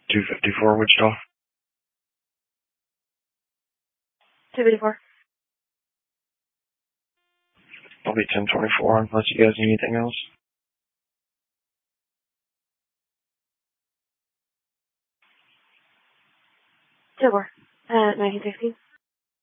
254 Wichita. 254. I'll be 1024 unless you guys need anything else. Two more. 1916.